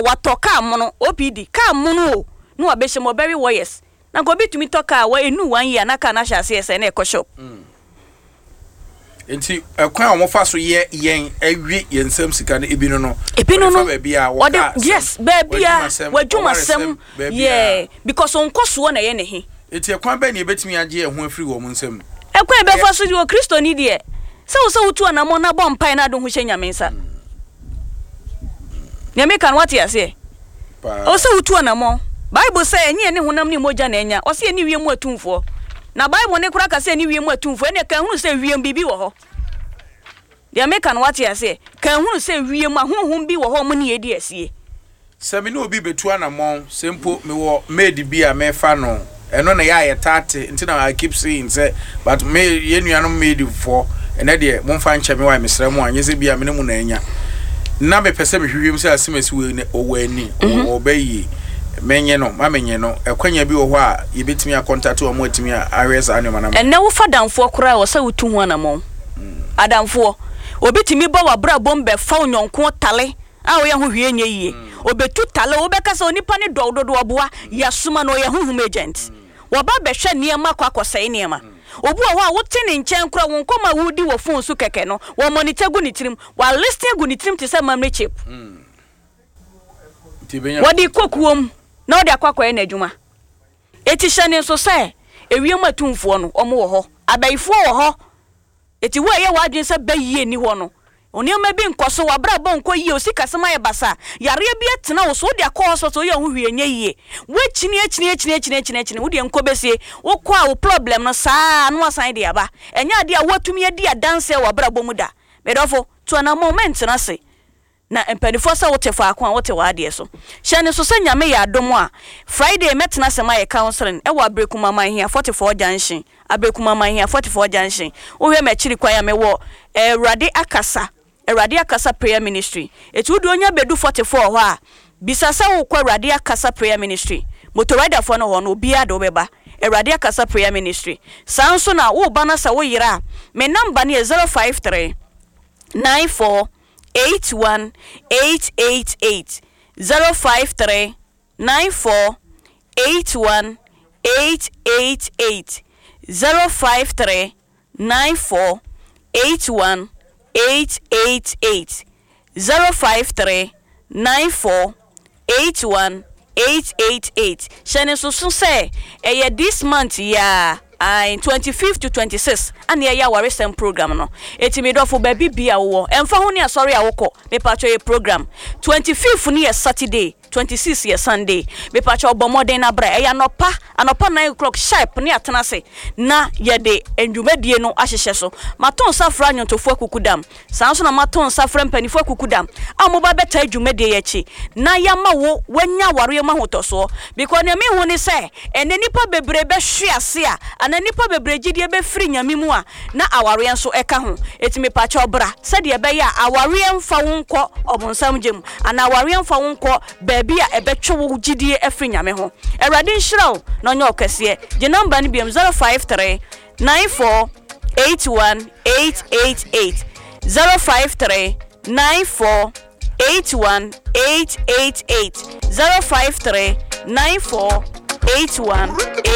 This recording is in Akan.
watoka mono OPD ka mono no abehye mo very warriors na go bitumi toka wa enu 1 year na ka na hye ase na ekosho enti ekwan a mo fa so ye yen awie yensam sika na ebinu no ba bia wo yes ba bia wadwumasem yeah because on koso na ye ne he enti ekwan ba ne betimi age e ho afiri wo mo nsam ekwan be fa so di o Kristo ni de se wo wutu na mo na bompai na do ho hye nyamensa nyame kan what ya say o se wutu na mo Bible say enye ne honam ne moja na enya o se eni wiem atumfo na Bible ne kura ka se eni wiem atumfo ene kan hunu se wiem bibi wo ho nyame kan what ya say kan hunu se wiem ahonhom bi wo ho mo ne edi asie se me ne obi betu anamon sempo me wo made bi a me fa no eno na ya yetate ntina I keep saying say but me yenuanom made for ene de momfa nche me wa mesra mu anyese bi a me ne mu na enya na me pese me hwehwem se asemesi we ne owani obayi menye no mamenye no ekwanya bi wo ho a yebetimi a contact wo mo atimi a ares anema na enne wo fadamfo kora wo sa wutu ho anamon adamfo obetimi ba wa bra bombe fa onyonko tale a wo ye ho hwie nye yie obetu tale wo beka sa onipa ne dododo oboa yasuma no ye huhum agent wo ba behwe niema kwa akosai niema obu ho a wote ne nchen kora won koma wudi wo phone su keke no wo monitor gu ni tirim wa listing gu ni tirim ti say memory chip wadi kokuom na odi akwakwa na adwuma eti hyane so say ewiem atumfo no omo wo ho abaifo wo ho eti wo ye wadwen se bayie ni ho no onioma bi nkoso wabra bon ko yie osikasema ye basa yare bi etena wo so odi akọ so ye ho hwie nye yie wechini wodi enkobesie wo kwa wo problem no saa no asan de aba enya ade a watumi adi adanse wabra bomu da medofo to na moment na se na empanifo sa wote fa akwa wote waade so hyane so se nyame ya adom a Friday metena sema ye counseling e wa Abrekuma Manhia 44 junction Abrekuma Manhia 44 junction wo hwe machiri kwa ya me wo Erade Akasa prayer ministry etudu onya bedu 44 ho a bisasa wo kwa Erade Akasa prayer ministry motorrider fo no ho no bia do beba Erade Akasa prayer ministry sanso na wo bana sa wo yira me number ne 053 94 81888 053 94 81888 053 94 81888 053 94 81888 shane so say this month ya in 25th to 26th and ya waresem program no etimi dofo ba bibia wo emfa ho ne asori awoko me pacho ye program 25th ni Saturday 26th ye Sunday me pacho obomoden na bra ya anopa 9 o'clock sharp ni atenase na ye de endwumadie no ahyehye so maton safra nyontofo akukudam sanso na maton safra mpanifo akukudam amoba beta adwumadie ye chi na ya ma wo wanya ware ma hotoso because ne me hu ni say ene nipa bebre be hwease a ana nipa bebre gidie be firi nyame mu a na aware nso eka ho etime pacho obra se de be ya aware mfa wonko obonsam gem ana aware mfa wonko baabi a ebetwe wo gidie afiri nyame ho Erade nhyiraw na onye okese je number ni biem 053 94 81888 053 94 81888 053 94 818